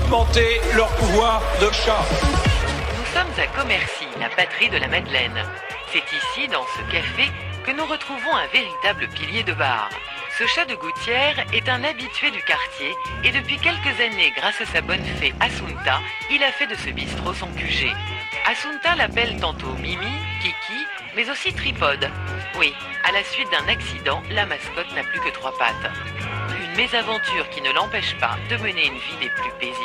augmenter leur pouvoir de chat. Nous sommes à Commercy, la patrie de la Madeleine. C'est ici, dans ce café, que nous retrouvons un véritable pilier de bar. Ce chat de gouttière est un habitué du quartier et depuis quelques années, grâce à sa bonne fée Assunta, il a fait de ce bistrot son QG. Assunta l'appelle tantôt Mimi, Kiki, mais aussi Tripode. Oui, à la suite d'un accident, la mascotte n'a plus que 3 pattes. Une mésaventure qui ne l'empêche pas de mener une vie des plus paisibles.